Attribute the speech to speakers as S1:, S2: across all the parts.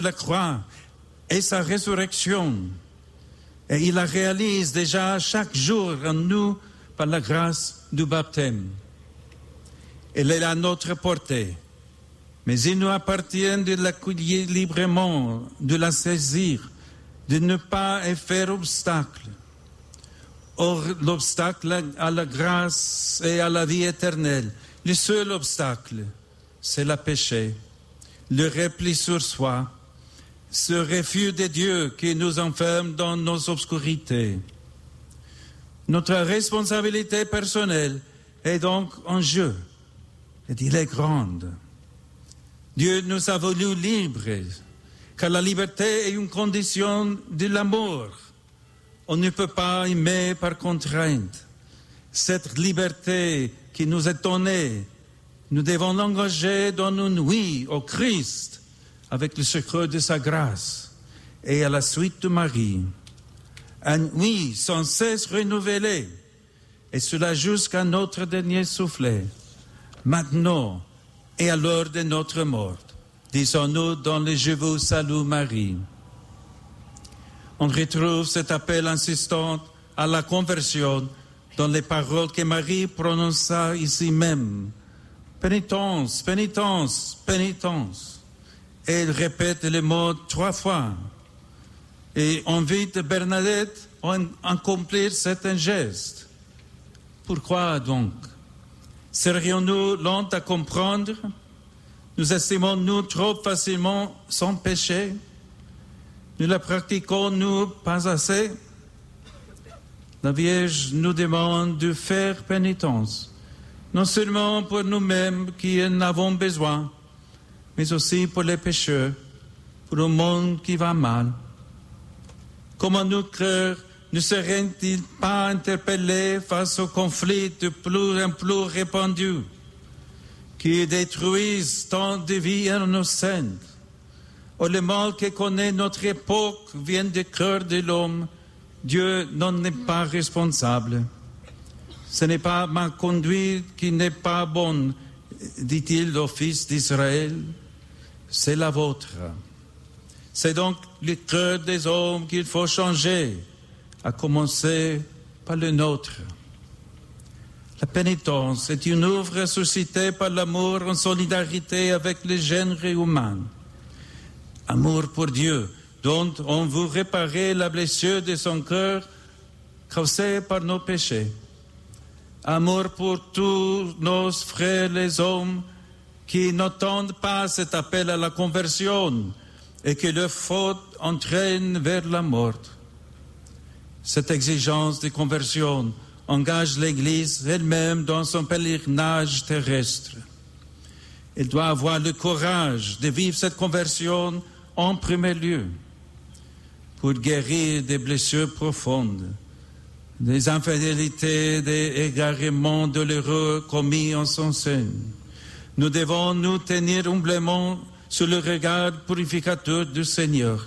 S1: la croix et sa résurrection. Et il la réalise déjà chaque jour en nous par la grâce du baptême. Elle est à notre portée, mais il nous appartient de l'accueillir librement, de la saisir, de ne pas y faire obstacle. Or, l'obstacle à la grâce et à la vie éternelle, le seul obstacle, c'est le péché, le repli sur soi, ce refus de Dieu qui nous enferme dans nos obscurités. Notre responsabilité personnelle est donc en jeu, et il est grande. Dieu nous a voulu libres, car la liberté est une condition de l'amour. On ne peut pas aimer par contrainte. Cette liberté qui nous est donnée, nous devons l'engager dans une oui au Christ, avec le secret de sa grâce, et à la suite de Marie. Un oui sans cesse renouvelé, et cela jusqu'à notre dernier souffle, maintenant et à l'heure de notre mort. Disons-nous dans le Je vous salue Marie. On retrouve cet appel insistant à la conversion dans les paroles que Marie prononça ici même. Pénitence, pénitence, pénitence. Et elle répète le mot 3 fois. Et invite Bernadette à accomplir cet geste. Pourquoi donc? Serions-nous lents à comprendre? Nous estimons-nous trop facilement sans péché? Ne la pratiquons-nous pas assez? La Vierge nous demande de faire pénitence, non seulement pour nous-mêmes qui en avons besoin, mais aussi pour les pécheurs, pour le monde qui va mal. Comment nos cœurs ne seraient-ils pas interpellés face aux conflits de plus en plus répandus qui détruisent tant de vies innocentes? Oh, le mal que connaît notre époque vient du cœur de l'homme. Dieu n'en est pas responsable. Ce n'est pas ma conduite qui n'est pas bonne, dit-il au fils d'Israël, c'est la vôtre. C'est donc le cœur des hommes qu'il faut changer, à commencer par le nôtre. La pénitence est une œuvre suscitée par l'amour en solidarité avec le genre humain. Amour pour Dieu, dont on veut réparer la blessure de son cœur causée par nos péchés. Amour pour tous nos frères les hommes qui n'entendent pas cet appel à la conversion et que leur faute entraîne vers la mort. Cette exigence de conversion engage l'Église elle-même dans son pèlerinage terrestre. Elle doit avoir le courage de vivre cette conversion en premier lieu pour guérir des blessures profondes, des infidélités, des égarements douloureux commis en son sein. Nous devons nous tenir humblement sous le regard purificateur du Seigneur.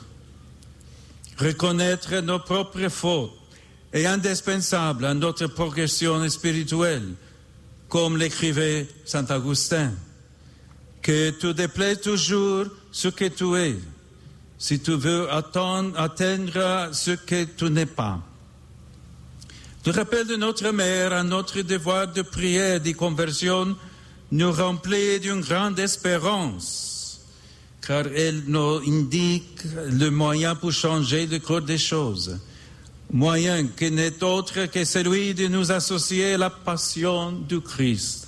S1: Reconnaître nos propres fautes est indispensable à notre progression spirituelle, comme l'écrivait saint Augustin. Que tu déplaies toujours ce que tu es, si tu veux atteindre ce que tu n'es pas. Le rappel de notre Mère à notre devoir de prière et de conversion nous remplit d'une grande espérance, car elle nous indique le moyen pour changer le cours des choses, moyen qui n'est autre que celui de nous associer à la passion du Christ.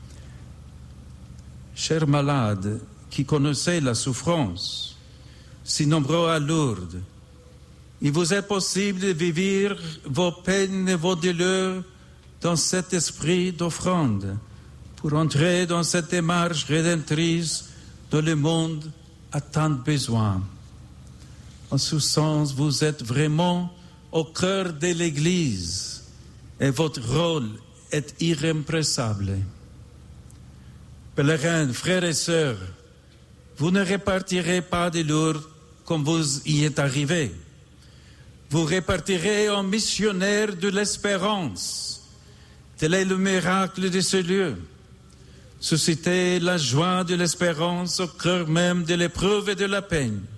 S1: Chers malades qui connaissez la souffrance, si nombreux à Lourdes, il vous est possible de vivre vos peines et vos douleurs dans cet esprit d'offrande pour entrer dans cette démarche rédemptrice dont le monde a tant besoin. En ce sens, vous êtes vraiment au cœur de l'Église et votre rôle est irrépressible. Pèlerins, frères et sœurs, vous ne répartirez pas de Lourdes comme vous y êtes arrivés. Vous répartirez en missionnaires de l'espérance. Tel est le miracle de ce lieu. Susciter la joie de l'espérance au cœur même de l'épreuve et de la peine.